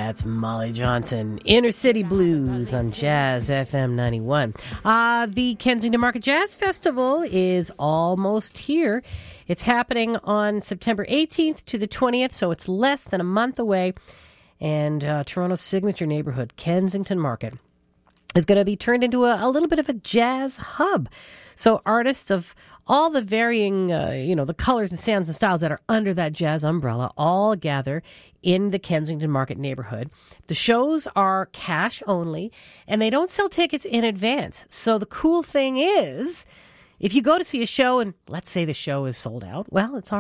That's Molly Johnson. Inner City Blues on Jazz FM 91. The Kensington Market Jazz Festival is almost here. It's happening on September 18th to the 20th, so it's less than a month away. And Toronto's signature neighborhood, Kensington Market, is going to be turned into a little bit of a jazz hub. So artists of all the varying, the colors and sounds and styles that are under that jazz umbrella all gather in the Kensington Market neighborhood. The shows are cash only, and they don't sell tickets in advance. So the cool thing is, if you go to see a show and let's say the show is sold out, well, it's all